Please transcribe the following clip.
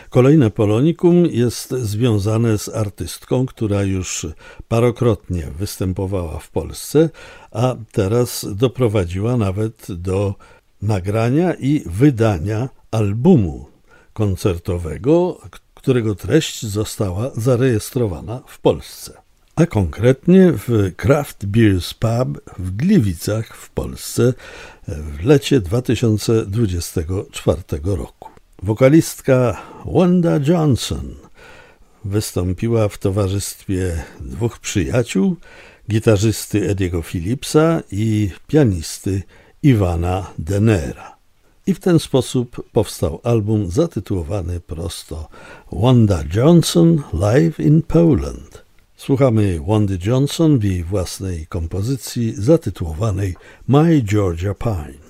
Kolejne polonikum jest związane z artystką, która już parokrotnie występowała w Polsce, a teraz doprowadziła nawet do nagrania i wydania albumu koncertowego, którego treść została zarejestrowana w Polsce. A konkretnie w Craft Beers Pub w Gliwicach w Polsce w lecie 2024 roku. Wokalistka Wanda Johnson wystąpiła w towarzystwie dwóch przyjaciół, gitarzysty Ediego Phillipsa i pianisty Iwana Denera. I w ten sposób powstał album zatytułowany prosto Wanda Johnson Live in Poland. Słuchamy Wandy Johnson w jej własnej kompozycji zatytułowanej My Georgia Pine.